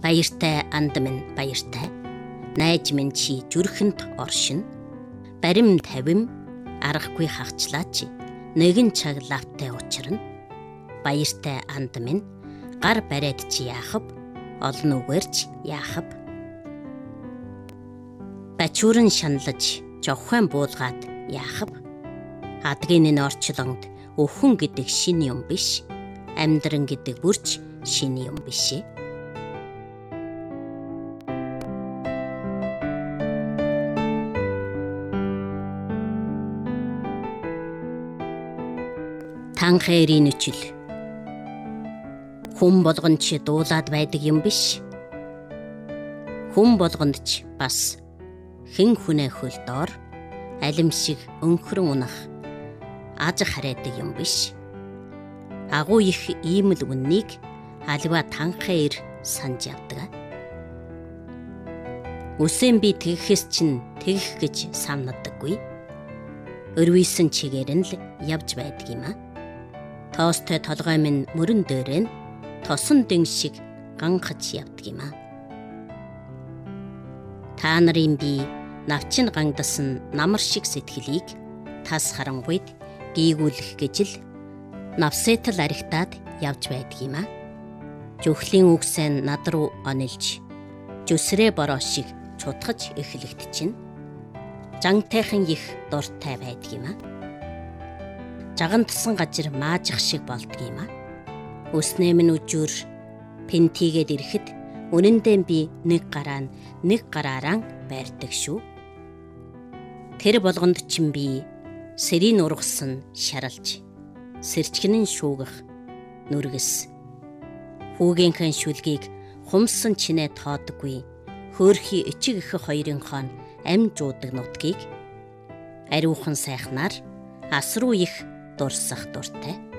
Баяртай анд минь баяртай. Найж минь чи зүрхэнд оршин. Барим тавим аргагүй хагчлаач. Нэгэн чаг лавтай учрна. Баяртай анд минь гар бариад чи яахав? Олон үгээрч яахав? Бачууран шаналж жовхон буулгаад яахав? Адгийн энэ орчлонд өвхөн гэдэг шин юм биш. Амьдран гэдэг бүрч шин юм биш ээ. Танхэрийн үчил. Хүн болгонд ч дуулаад байдаг юм биш. Хүн болгонд ч бас хэн хүнээ хөл доор алим шиг өнхрөн унах аж хараадаг юм биш. Агуу их ийм л үннийг аливаа танхэр санаж явдаг. Үсэн би тэгэхээс чинь тэгэх гэж самнадаггүй. Өрвийсэн чигээр нь л явж байдаг юм а. Тоостой толгой минь мөрөн дээрэн тосон дэн шиг ганхаж явдаг юм а. Та нарын би навчин гангадсан намар шиг сэтгэлийг тас харангуйд гийгүүлэх гэж л навсетал аригтаад явж байдаг юм а. Жүхлийн үгсээ над руу онилж жүсрээ бороо шиг цутгаж эхлэгт чинь жангтайхан их дуртай байдаг юм а. Жагантсан газар маажих шиг болдог юм а. Өснөө минь үжүр пентигээд ирэхэд үнэндээ би нэг гараараа байрдаг шүү. Тэр болгонд чинь би сэрийн ургасан шаралж сэрчгэнэн шүүгэх нүргэс хүүгийнхэн шүлгийг хумсан чинээ тоодоггүй хөөрхий ичиг их хоёрынхоо ам жуудаг нутгийг ариухан сайхнаар асруу их дурсах дуртай.